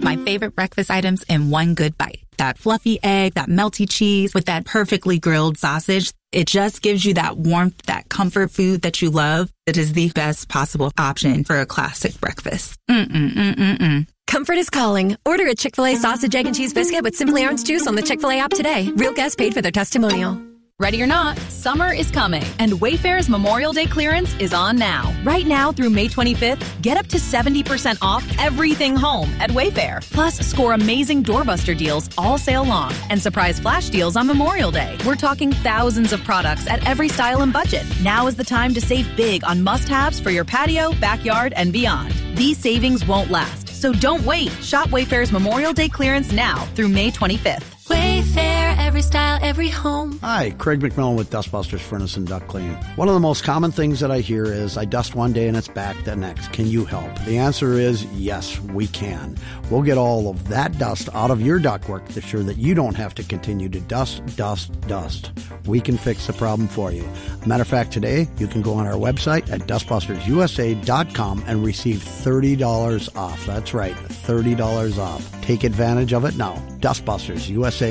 my favorite breakfast items in one good bite. That fluffy egg, that melty cheese with that perfectly grilled sausage. It just gives you that warmth, that comfort food that you love. It is the best possible option for a classic breakfast. Comfort is calling. Order a Chick-fil-A sausage, egg, and cheese biscuit with Simply Orange Juice on the Chick-fil-A app today. Real guests paid for their testimonial. Ready or not, summer is coming, and Wayfair's Memorial Day clearance is on now. Right now through May 25th, get up to 70% off everything home at Wayfair. Plus, score amazing doorbuster deals all sale long and surprise flash deals on Memorial Day. We're talking thousands of products at every style and budget. Now is the time to save big on must-haves for your patio, backyard, and beyond. These savings won't last, so don't wait. Shop Wayfair's Memorial Day clearance now through May 25th. Wayfair, every style, every home. Hi, Craig McMillan with Dustbusters Furnace and Duct Cleaning. One of the most common things that I hear is, I dust one day and it's back the next. Can you help? The answer is yes, we can. We'll get all of that dust out of your ductwork to ensure that you don't have to continue to dust. We can fix the problem for you. Matter of fact, today you can go on our website at dustbustersusa.com and receive $30 off. That's right, $30 off. Take advantage of it now. dustbustersusa.com.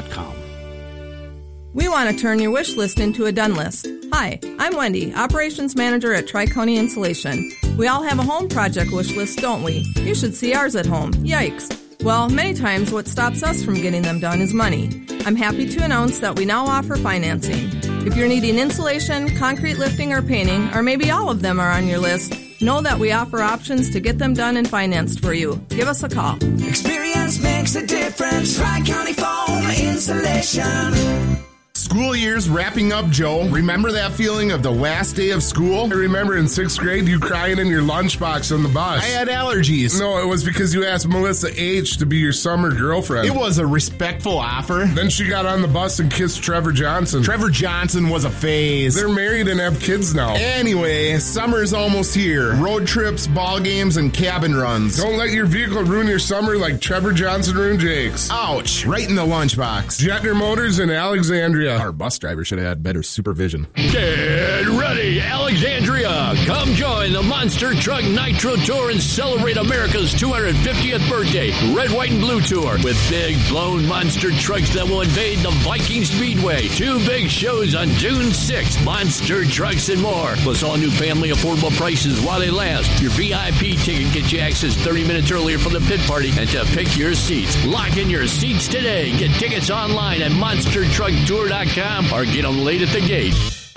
We want to turn your wish list into a done list. Hi, I'm Wendy, Operations Manager at Tri-County Insulation. We all have a home project wish list, don't we? You should see ours at home. Yikes. Well, many times what stops us from getting them done is money. I'm happy to announce that we now offer financing. If you're needing insulation, concrete lifting, or painting, or maybe all of them are on your list, know that we offer options to get them done and financed for you. Give us a call. Experience makes a difference. Tri-County Foam Insulation. School year's wrapping up, Joe. Remember that feeling of the last day of school? I remember in 6th grade you crying in your lunchbox on the bus. I had allergies. No, it was because you asked Melissa H. to be your summer girlfriend. It was a respectful offer. Then she got on the bus and kissed Trevor Johnson. Trevor Johnson was a phase. They're married and have kids now. Anyway, summer's almost here. Road trips, ball games, and cabin runs. Don't let your vehicle ruin your summer like Trevor Johnson ruined Jake's. Ouch. Right in the lunchbox. Jetner Motors in Alexandria. Our bus driver should have had better supervision. Get ready, Alexandria. Come join the Monster Truck Nitro Tour and celebrate America's 250th birthday. Red, white, and blue tour with big blown monster trucks that will invade the Viking Speedway. 2 big shows on June 6th. Monster trucks and more. Plus all new family affordable prices while they last. Your VIP ticket gets you access 30 minutes earlier for the pit party and to pick your seats. Lock in your seats today. Get tickets online at monstertrucktour.com or get them late at the gate.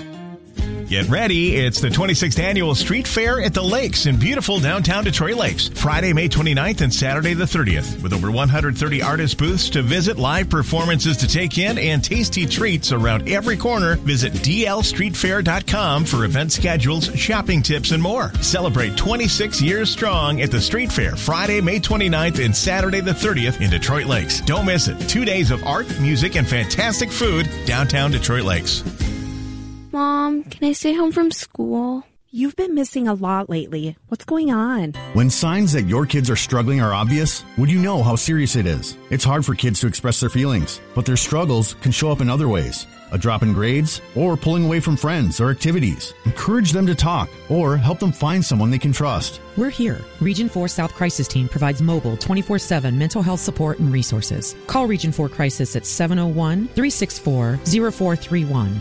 Get ready. It's the 26th Annual Street Fair at the Lakes in beautiful downtown Detroit Lakes. Friday, May 29th and Saturday the 30th. With over 130 artist booths to visit, live performances to take in, and tasty treats around every corner, visit dlstreetfair.com for event schedules, shopping tips, and more. Celebrate 26 years strong at the Street Fair, Friday, May 29th and Saturday the 30th in Detroit Lakes. Don't miss it. 2 days of art, music, and fantastic food downtown Detroit Lakes. Mom, can I stay home from school? You've been missing a lot lately. What's going on? When signs that your kids are struggling are obvious, would you know how serious it is? It's hard for kids to express their feelings, but their struggles can show up in other ways. A drop in grades, or pulling away from friends or activities. Encourage them to talk, or help them find someone they can trust. We're here. Region 4 South Crisis Team provides mobile 24/7 mental health support and resources. Call Region 4 Crisis at 701-364-0431.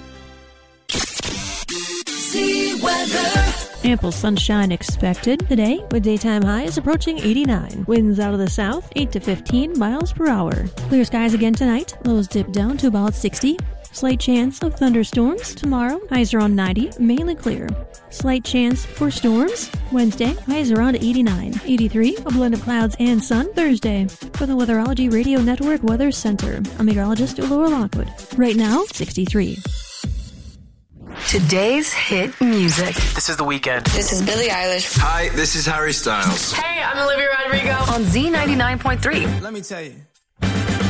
Weather. Ample sunshine expected today with daytime highs approaching 89. Winds out of the south 8 to 15 miles per hour. Clear skies again tonight. Lows dip down to about 60. Slight chance of thunderstorms tomorrow. Highs around 90, mainly clear. Slight chance for storms Wednesday. Highs around 89. 83, a blend of clouds and sun Thursday. For the Weatherology Radio Network Weather Center, I'm meteorologist Laura Lockwood. Right now, 63. Today's hit music. This is The Weeknd. This is Billie Eilish. Hi, this is Harry Styles. Hey, I'm Olivia Rodrigo. On Z99.3. Let me tell you.